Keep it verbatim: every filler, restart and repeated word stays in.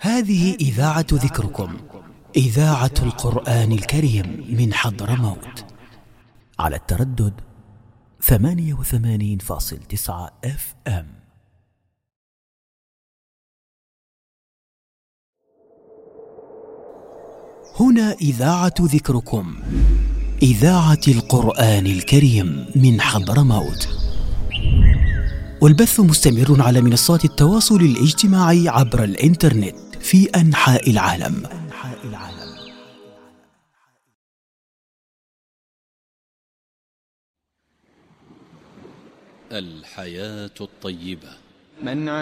هذه إذاعة ذكركم، إذاعة القرآن الكريم من حضرموت، على التردد ثمانية وثمانين فاصل تسعة اف ام. هنا إذاعة ذكركم، إذاعة القرآن الكريم من حضرموت، والبث مستمر على منصات التواصل الاجتماعي عبر الإنترنت في أنحاء العالم. الحياة الطيبة. من